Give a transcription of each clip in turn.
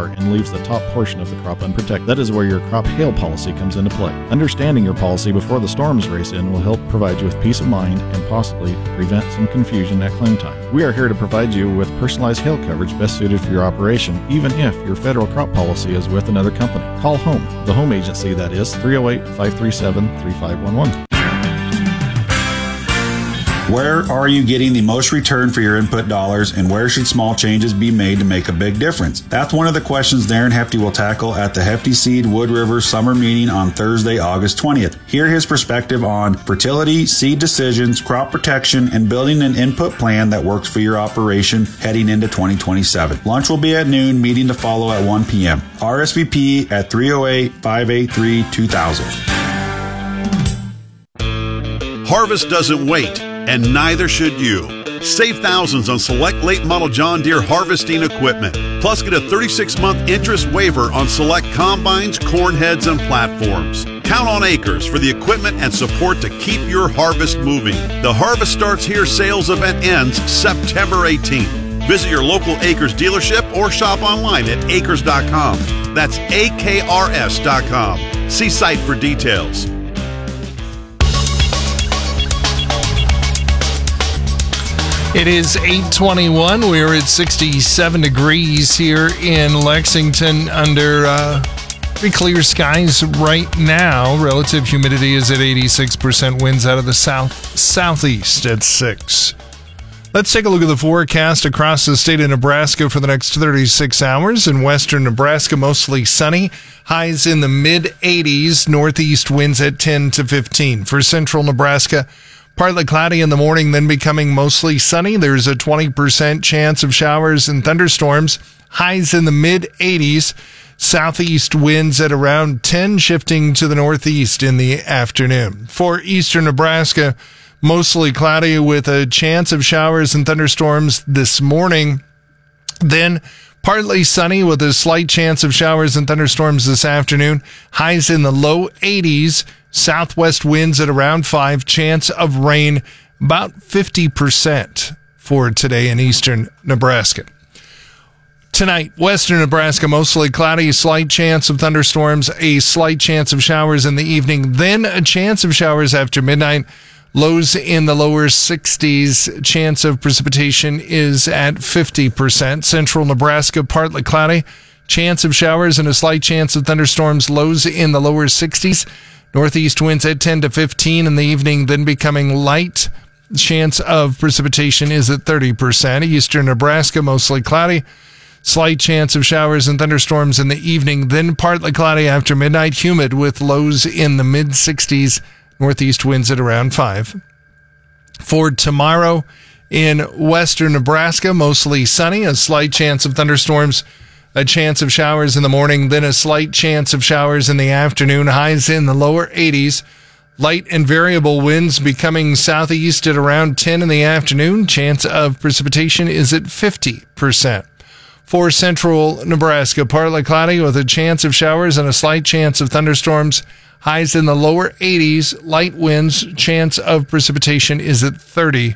part and leaves the top portion of the crop unprotected. That is where your crop hail policy comes into play. Understanding your policy before the storms race in will help provide you with peace of mind and possibly prevent some confusion at claim time. We are here to provide you with personalized hail coverage best suited for your operation, even if your federal crop policy is with another company. Call Home, the home agency, that is 308-537-3511. Where are you getting the most return for your input dollars, and where should small changes be made to make a big difference? That's one of the questions Darren Hefty will tackle at the Hefty Seed Wood River Summer Meeting on Thursday, August 20th. Hear his perspective on fertility, seed decisions, crop protection, and building an input plan that works for your operation heading into 2027. Lunch will be at noon, meeting to follow at 1 p.m. RSVP at 308-583-2000. Harvest doesn't wait, and neither should you. Save thousands on select late model John Deere harvesting equipment. Plus, get a 36-month interest waiver on select combines, corn heads, and platforms. Count on Acres for the equipment and support to keep your harvest moving. The Harvest Starts Here sales event ends September 18th. Visit your local Acres dealership or shop online at acres.com. That's AKRS.com. See site for details. It is 8:21. We're at 67 degrees here in Lexington under pretty clear skies right now. Relative humidity is at 86%. Winds out of the southeast at 6. Let's take a look at the forecast across the state of Nebraska for the next 36 hours. In western Nebraska, mostly sunny. Highs in the mid-80s. Northeast winds at 10 to 15. For central Nebraska, partly cloudy in the morning, then becoming mostly sunny. There's a 20% chance of showers and thunderstorms. Highs in the mid-80s. Southeast winds at around 10, shifting to the northeast in the afternoon. For eastern Nebraska, mostly cloudy with a chance of showers and thunderstorms this morning. Then partly sunny with a slight chance of showers and thunderstorms this afternoon. Highs in the low 80s. Southwest winds at around 5. Chance of rain about 50% for today in eastern Nebraska. Tonight, western Nebraska, mostly cloudy, slight chance of thunderstorms, a slight chance of showers in the evening, then a chance of showers after midnight. Lows in the lower 60s. Chance of precipitation is at 50%. Central Nebraska, partly cloudy. Chance of showers and a slight chance of thunderstorms. Lows in the lower 60s. Northeast winds at 10 to 15 in the evening, then becoming light. Chance of precipitation is at 30%. Eastern Nebraska, mostly cloudy. Slight chance of showers and thunderstorms in the evening, then partly cloudy after midnight. Humid with lows in the mid-60s. Northeast winds at around 5. For tomorrow in western Nebraska, mostly sunny. A slight chance of thunderstorms. A chance of showers in the morning, then a slight chance of showers in the afternoon. Highs in the lower 80s. Light and variable winds becoming southeast at around 10 in the afternoon. Chance of precipitation is at 50%. For central Nebraska, partly cloudy with a chance of showers and a slight chance of thunderstorms. Highs in the lower 80s. Light winds. Chance of precipitation is at 30%.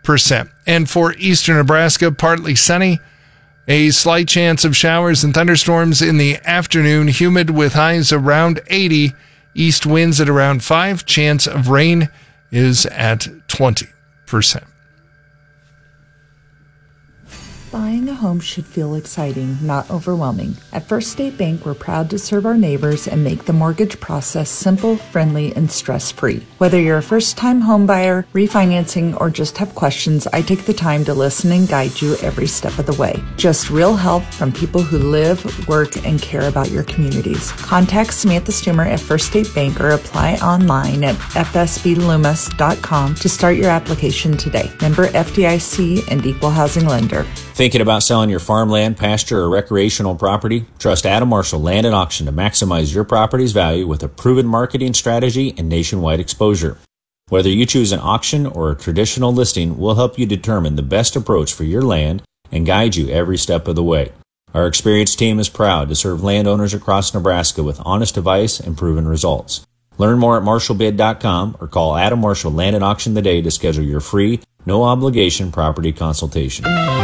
And for eastern Nebraska, partly sunny. A slight chance of showers and thunderstorms in the afternoon. Humid with highs around 80. East winds at around 5. Chance of rain is at 20%. Buying a home should feel exciting, not overwhelming. At First State Bank, we're proud to serve our neighbors and make the mortgage process simple, friendly, and stress-free. Whether you're a first-time home buyer, refinancing, or just have questions, I take the time to listen and guide you every step of the way. Just real help from people who live, work, and care about your communities. Contact Samantha Stumer at First State Bank or apply online at fsbloomis.com to start your application today. Member FDIC and Equal Housing Lender. Thinking about selling your farmland, pasture, or recreational property? Trust Adam Marshall Land and Auction to maximize your property's value with a proven marketing strategy and nationwide exposure. Whether you choose an auction or a traditional listing, we'll help you determine the best approach for your land and guide you every step of the way. Our experienced team is proud to serve landowners across Nebraska with honest advice and proven results. Learn more at marshallbid.com or call Adam Marshall Land and Auction today to schedule your free, no obligation property consultation.